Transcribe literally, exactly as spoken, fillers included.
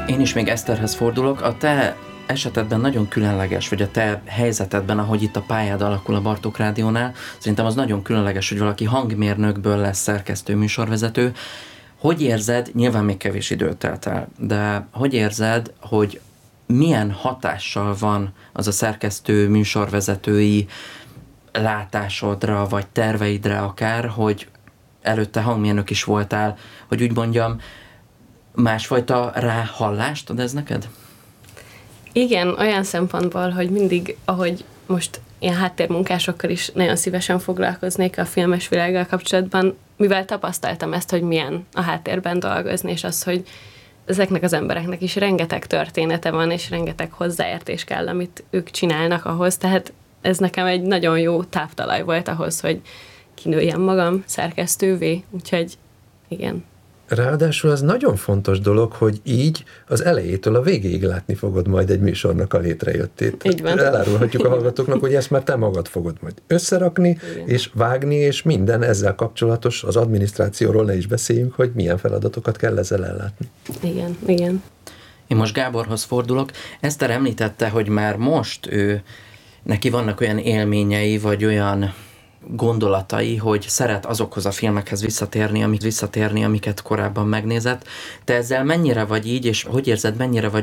Én is még Eszterhez fordulok. A te esetedben nagyon különleges, vagy a te helyzetedben, ahogy itt a pályád alakul a Bartók Rádiónál, szerintem az nagyon különleges, hogy valaki hangmérnökből lesz szerkesztő, műsorvezető. Hogy érzed, nyilván még kevés időt telt el, de hogy érzed, hogy milyen hatással van az a szerkesztő, műsorvezetői látásodra, vagy terveidre akár, hogy előtte hangmérnök is voltál, hogy úgy mondjam, másfajta ráhallást ad ez neked? Igen, olyan szempontból, hogy mindig, ahogy most ilyen háttérmunkásokkal is nagyon szívesen foglalkoznék a filmes világgal kapcsolatban, mivel tapasztaltam ezt, hogy milyen a háttérben dolgozni, és az, hogy ezeknek az embereknek is rengeteg története van, és rengeteg hozzáértés kell, amit ők csinálnak ahhoz, tehát ez nekem egy nagyon jó táptalaj volt ahhoz, hogy kinőjem magam szerkesztővé, úgyhogy igen. Ráadásul az nagyon fontos dolog, hogy így az elejétől a végéig látni fogod majd egy műsornak a létrejöttét. Így van. Elárulhatjuk a hallgatóknak, hogy ezt már te magad fogod majd összerakni, igen, és vágni, és minden ezzel kapcsolatos, az adminisztrációról ne is beszéljünk, hogy milyen feladatokat kell ezzel ellátni. Igen, igen. Én most Gáborhoz fordulok. Eszter említette, hogy már most ő, neki vannak olyan élményei, vagy olyan gondolatai, hogy szeret azokhoz a filmekhez visszatérni, amik visszatérni, amiket korábban megnézett. Te ezzel mennyire vagy így, és hogy érzed, mennyire vagy